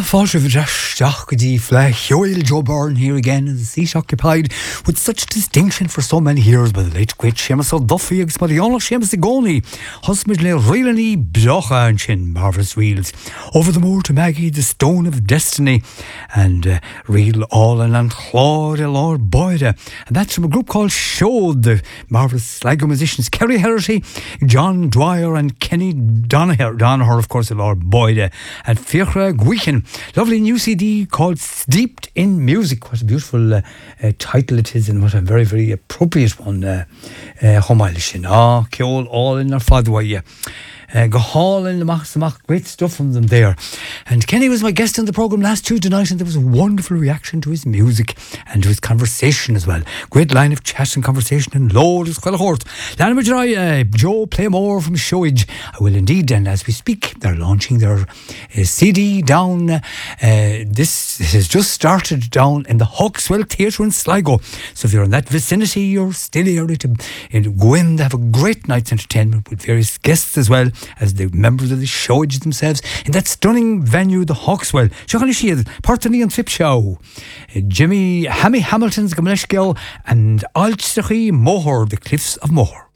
Fáilte bhreasteach go dtí fle Heoil Joe Byrne here again as he's occupied with such distinction for so many years by the late great Seamus O'Duffy agus Mariana Seamus Igoni, husband le Rilani Blocha and Chin Marvellous Reels. Over the moor to Maggie, the Stone of Destiny, and Reel All and Claude Lord Boyda. And that's from a group called Show, the marvellous Sligo musicians Kerry Herity, John Dwyer and Kenny Donaher, of course, Lord Boyda, and Fiachra Gwichen. Lovely new CD called Steeped in Music. What a beautiful title it is, and what a very, very appropriate one. Ceol all in our fadwaya. Go hall in the Mach, great stuff from them there. And Kenny was my guest on the programme last Tuesday night, and there was a wonderful reaction to his music and to his conversation as well. Great line of chat and conversation, and loads of Quillahort. Joe Playmore from Showage. I will indeed, and as we speak, they're launching their CD down. This has just started down in the Hawkswell Theatre in Sligo. So if you're in that vicinity, you're still able to go in. They have a great night's entertainment with various guests as well as the members of the Showage themselves in that stunning venue, the Hawkswell. Sean Shield, Partony and Flip Show, Jimmy Hammy Hamilton's Gamleshgill, and Alchstrachi Moher, the Cliffs of Moher.